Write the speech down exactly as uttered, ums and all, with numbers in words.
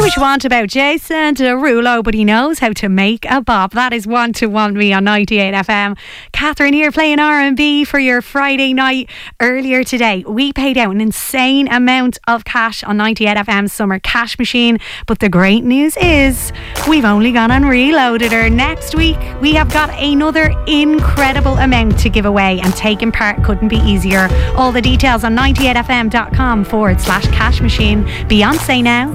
what you want about Jason Derulo, but he knows how to make a bop. That is Want to Want Me on ninety-eight F M. Catherine here playing R and B for your Friday night. Earlier today, we paid out an insane amount of cash on ninety-eight F M's Summer Cash Machine, but the great news is we've only gone and reloaded her. Next week, we have got another incredible amount to give away, and taking part couldn't be easier. All the details on ninety-eight F M dot com forward slash cash machine. Beyonce now.